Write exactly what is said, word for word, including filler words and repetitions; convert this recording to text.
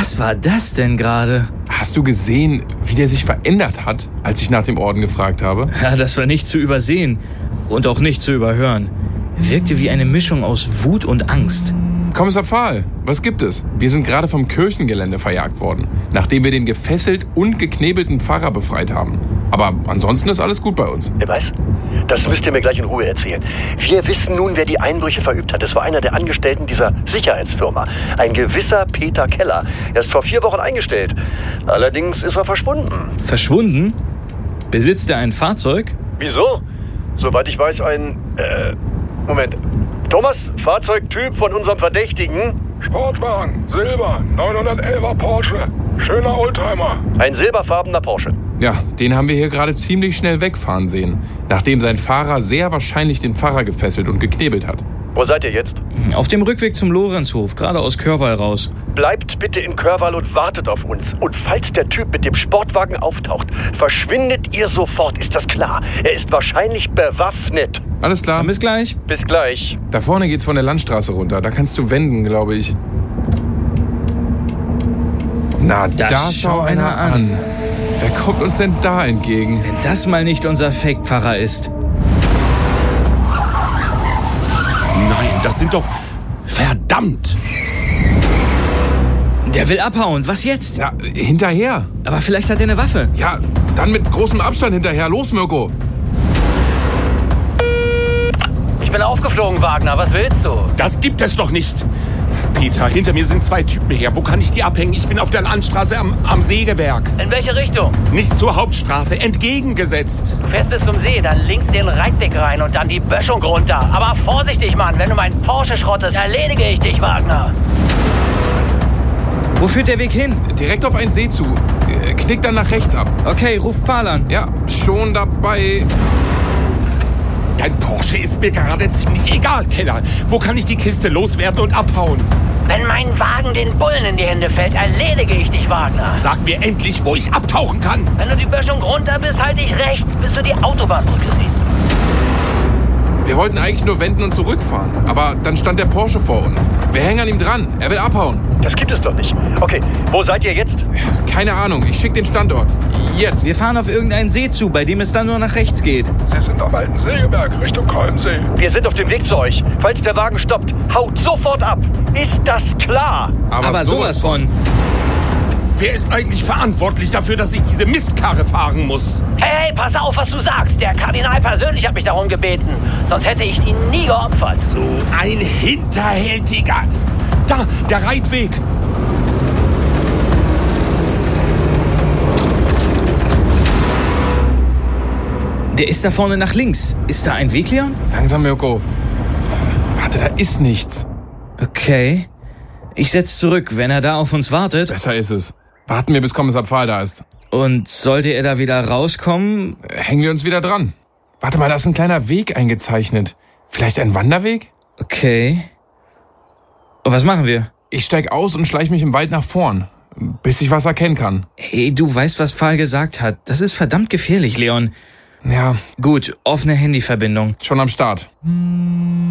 Was war das denn gerade? Hast du gesehen, wie der sich verändert hat, als ich nach dem Orden gefragt habe? Ja, das war nicht zu übersehen und auch nicht zu überhören. Wirkte wie eine Mischung aus Wut und Angst. Kommissar Pfahl, was gibt es? Wir sind gerade vom Kirchengelände verjagt worden, nachdem wir den gefesselt und geknebelten Pfarrer befreit haben. Aber ansonsten ist alles gut bei uns. Wer weiß? Das müsst ihr mir gleich in Ruhe erzählen. Wir wissen nun, wer die Einbrüche verübt hat. Es war einer der Angestellten dieser Sicherheitsfirma. Ein gewisser Peter Keller. Er ist vor vier Wochen eingestellt. Allerdings ist er verschwunden. Verschwunden? Besitzt er ein Fahrzeug? Wieso? Soweit ich weiß, ein... Äh, Moment. Thomas, Fahrzeugtyp von unserem Verdächtigen? Sportwagen, Silber, neunhundertelfer Porsche. Schöner Oldtimer. Ein silberfarbener Porsche. Ja, den haben wir hier gerade ziemlich schnell wegfahren sehen, nachdem sein Fahrer sehr wahrscheinlich den Pfarrer gefesselt und geknebelt hat. Wo seid ihr jetzt? Auf dem Rückweg zum Lorenzhof, gerade aus Körwall raus. Bleibt bitte in Körwall und wartet auf uns. Und falls der Typ mit dem Sportwagen auftaucht, verschwindet ihr sofort, ist das klar? Er ist wahrscheinlich bewaffnet. Alles klar. Dann bis gleich. Bis gleich. Da vorne geht's von der Landstraße runter. Da kannst du wenden, glaube ich. Na, Das da schau einer an. Wer kommt uns denn da entgegen? Wenn das mal nicht unser Fake-Pfarrer ist. Nein, das sind doch... Verdammt! Der will abhauen. Was jetzt? Ja, hinterher. Aber vielleicht hat er eine Waffe. Ja, dann mit großem Abstand hinterher. Los, Mirko. Ich bin aufgeflogen, Wagner. Was willst du? Das gibt es doch nicht! Peter, hinter mir sind zwei Typen her. Wo kann ich die abhängen? Ich bin auf der Landstraße am, am Sägewerk. In welche Richtung? Nicht zur Hauptstraße, entgegengesetzt. Du fährst bis zum See, dann links den Reitweg rein und dann die Böschung runter. Aber vorsichtig, Mann. Wenn du meinen Porsche schrottest, erledige ich dich, Wagner. Wo führt der Weg hin? Direkt auf einen See zu. Äh, Knick dann nach rechts ab. Okay, ruf Pfahl an. Ja, schon dabei. Dein Porsche ist mir gerade ziemlich egal, Keller. Wo kann ich die Kiste loswerden und abhauen? Wenn mein Wagen den Bullen in die Hände fällt, erledige ich dich, Wagner. Sag mir endlich, wo ich abtauchen kann. Wenn du die Böschung runter bist, halte ich rechts, bis du die Autobahnbrücke siehst. Wir wollten eigentlich nur wenden und zurückfahren. Aber dann stand der Porsche vor uns. Wir hängen an ihm dran. Er will abhauen. Das gibt es doch nicht. Okay, wo seid ihr jetzt? Keine Ahnung. Ich schick den Standort. Jetzt. Wir fahren auf irgendeinen See zu, bei dem es dann nur nach rechts geht. Sie sind am alten Sägeberg, Richtung Kolmsee. Wir sind auf dem Weg zu euch. Falls der Wagen stoppt, haut sofort ab. Ist das klar? Aber sowas von. Wer ist eigentlich verantwortlich dafür, dass ich diese Mistkarre fahren muss? Hey, hey, pass auf, was du sagst. Der Kardinal persönlich hat mich darum gebeten. Sonst hätte ich ihn nie geopfert. So ein Hinterhältiger. Da, der Reitweg. Der ist da vorne nach links. Ist da ein Weg, Leon? Langsam, Mirko. Warte, da ist nichts. Okay. Ich setz zurück, wenn er da auf uns wartet. Besser ist es. Warten wir, bis Kommissar Pfahl da ist. Und sollte er da wieder rauskommen? Hängen wir uns wieder dran. Warte mal, da ist ein kleiner Weg eingezeichnet. Vielleicht ein Wanderweg? Okay. Und was machen wir? Ich steig aus und schleich mich im Wald nach vorn, bis ich was erkennen kann. Hey, du weißt, was Pfahl gesagt hat. Das ist verdammt gefährlich, Leon. Ja, Gut, offene Handyverbindung. schon am Start.